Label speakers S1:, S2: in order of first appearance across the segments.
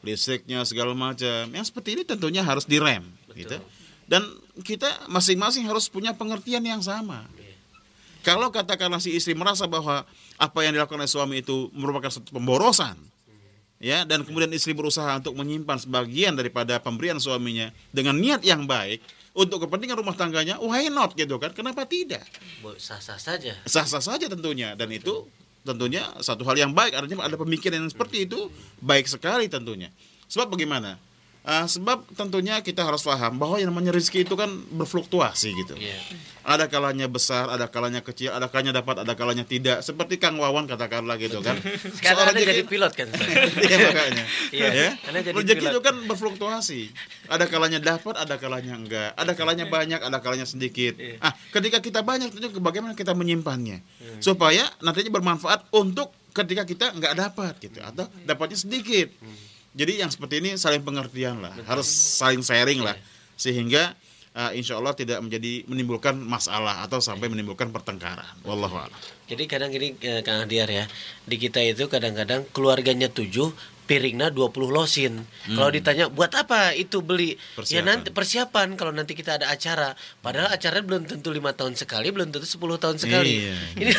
S1: listriknya segala macam. Yang seperti ini tentunya harus direm, gitu. Dan kita masing-masing harus punya pengertian yang sama. Kalau katakanlah si istri merasa bahwa apa yang dilakukan oleh suami itu merupakan satu pemborosan, ya, dan kemudian istri berusaha untuk menyimpan sebagian daripada pemberian suaminya dengan niat yang baik untuk kepentingan rumah tangganya, why not gitu kan? Kenapa tidak?
S2: Sah-sah saja.
S1: Sah-sah saja tentunya, dan itu tentunya satu hal yang baik. Artinya ada pemikiran yang seperti itu baik sekali tentunya. Sebab bagaimana? Sebab tentunya kita harus paham bahwa yang namanya rezeki itu kan berfluktuasi gitu. Ada kalanya besar, ada kalanya kecil, ada kalanya dapat, ada kalanya tidak. Seperti Kang Wawan katakanlah gitu kan.
S2: Sekarang Anda jadi pilot kan?
S1: Iya makanya.
S2: Iya.
S1: Rezeki itu kan berfluktuasi. Ada kalanya dapat, ada kalanya enggak. Ada kalanya banyak, ada kalanya sedikit. Ketika kita banyak, tentu bagaimana kita menyimpannya supaya nantinya bermanfaat untuk ketika kita enggak dapat gitu, atau dapatnya sedikit. Jadi yang seperti ini saling pengertian lah, harus saling sharing lah, sehingga insya Allah tidak menimbulkan masalah atau sampai menimbulkan pertengkaran. Wallahu a'lam.
S2: Jadi kadang gini Kang Ahdiar ya, di kita itu kadang-kadang keluarganya 7, piringnya 20 losin. Kalau ditanya buat apa itu beli?
S1: Persiapan.
S2: Ya nanti persiapan kalau nanti kita ada acara. Padahal acaranya belum tentu 5 tahun sekali, belum tentu 10 tahun sekali. Ini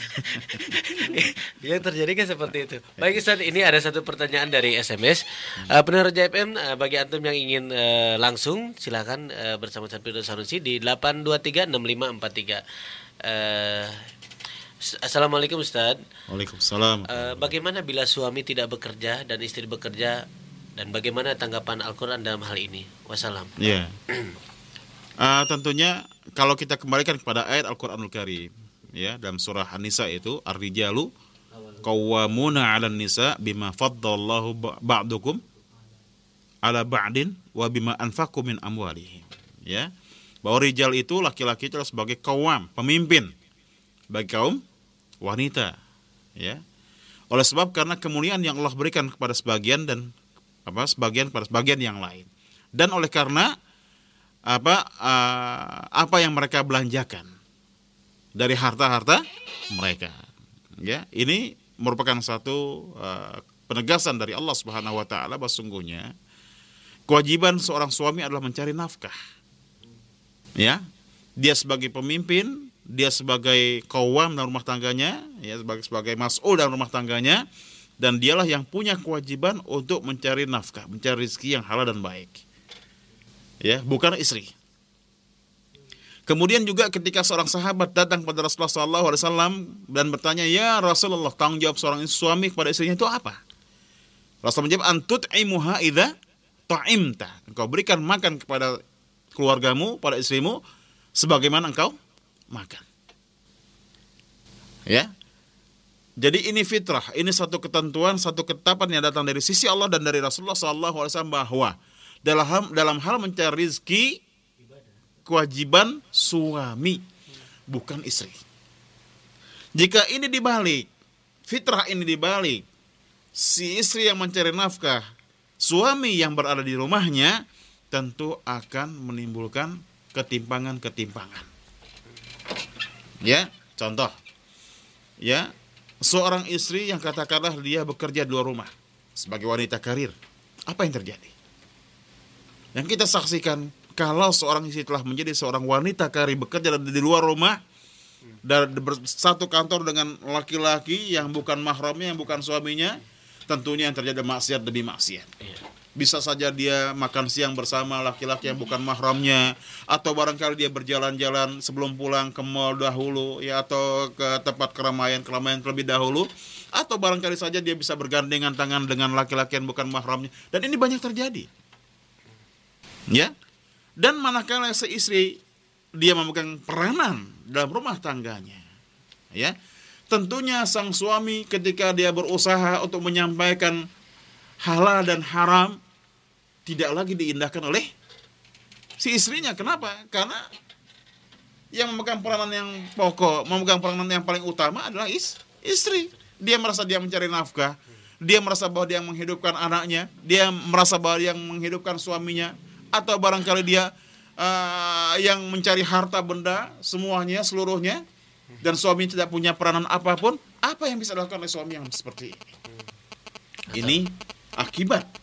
S2: yang terjadi kan seperti itu. Baik Ustaz, ini ada satu pertanyaan dari SMS. Pendengar JFM, bagi antum yang ingin langsung silakan bersama Ustaz Firdaus Sanusi di 8236543. Assalamualaikum Ustaz.
S1: Waalaikumsalam.
S2: Bagaimana bila suami tidak bekerja dan istri bekerja, dan bagaimana tanggapan Al-Quran dalam hal ini? Wassalam.
S1: Iya. Tentunya kalau kita kembalikan kepada ayat Al-Quranul Karim, ya, dalam surah An-Nisa itu, ar-rijalu qawwamuna 'alan nisa bima faddalallahu ba'dukum 'ala ba'din wa bima anfaqu min amwalihim. Ya. Bahwa rijal itu laki-laki itu sebagai qawwam, pemimpin bagi kaum wanita, ya. Oleh sebab karena kemuliaan yang Allah berikan kepada sebagian dan sebagian kepada sebagian yang lain. Dan oleh karena apa yang mereka belanjakan dari harta-harta mereka. Ya, ini merupakan satu penegasan dari Allah Subhanahu wa taala bahwa sungguhnya kewajiban seorang suami adalah mencari nafkah. Ya. Dia sebagai pemimpin, dia sebagai qawwam dalam rumah tangganya, ya, sebagai mas'ul dalam rumah tangganya, dan dialah yang punya kewajiban untuk mencari nafkah, mencari rezeki yang halal dan baik. Ya, bukan istri. Kemudian juga ketika seorang sahabat datang kepada Rasulullah SAW dan bertanya, "Ya Rasulullah, tanggung jawab seorang suami kepada istrinya itu apa?" Rasulullah menjawab, "Antut'imuha idza ta'imta." Engkau berikan makan kepada keluargamu, pada istrimu sebagaimana engkau makan. Ya. Jadi ini fitrah, ini satu ketentuan, satu ketetapan yang datang dari sisi Allah dan dari Rasulullah SAW bahwa dalam hal mencari rezeki kewajiban suami, bukan istri. Jika ini dibalik, fitrah ini dibalik, si istri yang mencari nafkah, suami yang berada di rumahnya, tentu akan menimbulkan ketimpangan-ketimpangan. Ya, contoh. Ya, seorang istri yang katakanlah dia bekerja di luar rumah sebagai wanita karir. Apa yang terjadi? Yang kita saksikan, kalau seorang istri telah menjadi seorang wanita karir bekerja di luar rumah dan bersatu kantor dengan laki-laki yang bukan mahramnya, yang bukan suaminya, tentunya yang terjadi maksiat demi maksiat. Bisa saja dia makan siang bersama laki-laki yang bukan mahramnya, atau barangkali dia berjalan-jalan sebelum pulang ke mall dahulu, ya, atau ke tempat keramaian terlebih dahulu, atau barangkali saja dia bisa bergandengan tangan dengan laki-laki yang bukan mahramnya, dan ini banyak terjadi. Ya. Dan manakala seistri dia memegang peranan dalam rumah tangganya, ya, tentunya sang suami ketika dia berusaha untuk menyampaikan halal dan haram tidak lagi diindahkan oleh si istrinya. Kenapa? Karena yang memegang peranan yang pokok, memegang peranan yang paling utama adalah istri. Dia merasa dia mencari nafkah, dia merasa bahwa dia menghidupkan anaknya, dia merasa bahwa dia menghidupkan suaminya, atau barangkali dia yang mencari harta benda semuanya, seluruhnya, dan suami tidak punya peranan apapun. Apa yang bisa dilakukan oleh suami yang seperti ini? Ini akibat